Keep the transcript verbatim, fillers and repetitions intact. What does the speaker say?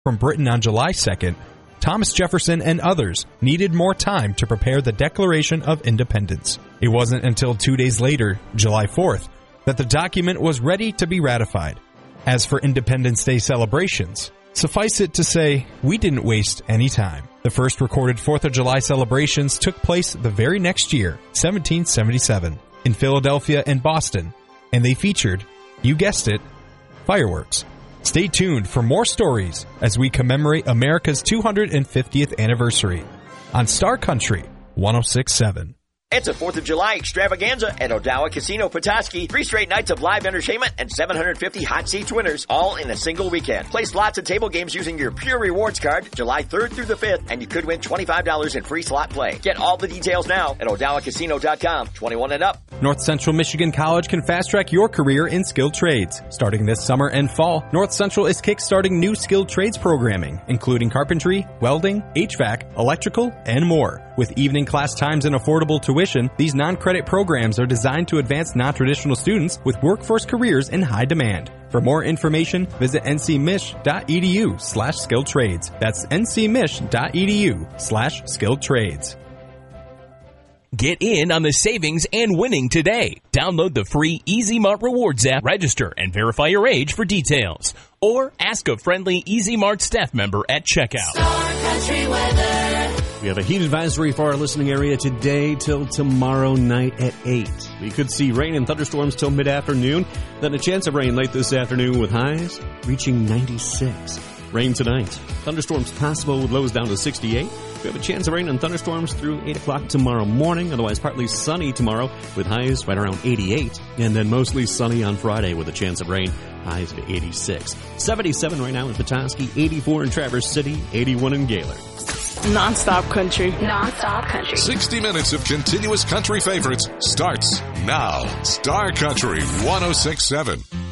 from Britain on July second, Thomas Jefferson and others needed more time to prepare the Declaration of Independence. It wasn't until two days later, July fourth, that the document was ready to be ratified. As for Independence Day celebrations, suffice it to say, we didn't waste any time. The first recorded fourth of July celebrations took place the very next year, seventeen seventy-seven, in Philadelphia and Boston, and they featured, you guessed it, fireworks. Stay tuned for more stories as we commemorate America's two hundred fiftieth anniversary on Star Country one oh six point seven. It's a fourth of July extravaganza at Odawa Casino Petoskey. Three straight nights of live entertainment and seven hundred fifty hot seats winners, all in a single weekend. Play slots and table games using your Pure Rewards card July third through the fifth, and you could win twenty-five dollars in free slot play. Get all the details now at odawa casino dot com. twenty-one and up. North Central Michigan College can fast-track your career in skilled trades. Starting this summer and fall, North Central is kickstarting new skilled trades programming, including carpentry, welding, H V A C, electrical, and more. With evening class times and affordable tuition, these non-credit programs are designed to advance non-traditional students with workforce careers in high demand. For more information, visit ncmich.edu slash skilled trades. That's ncmich.edu slash skilled trades. Get in on the savings and winning today. Download the free Easy Mart Rewards app, register, and verify your age for details. Or ask a friendly Easy Mart staff member at checkout. Star Country weather. We have a heat advisory for our listening area today till tomorrow night at eight. We could see rain and thunderstorms till mid-afternoon, then a chance of rain late this afternoon with highs reaching ninety-six. Rain tonight. Thunderstorms possible with lows down to sixty-eight. We have a chance of rain and thunderstorms through eight o'clock tomorrow morning. Otherwise, partly sunny tomorrow with highs right around eighty-eight. And then mostly sunny on Friday with a chance of rain. Highs to eighty-six. seventy-seven right now in Petoskey, eighty-four in Traverse City, eighty-one in Gaylord. Non-stop country. Non-stop country. sixty minutes of continuous country favorites starts now. Star Country one oh six point seven.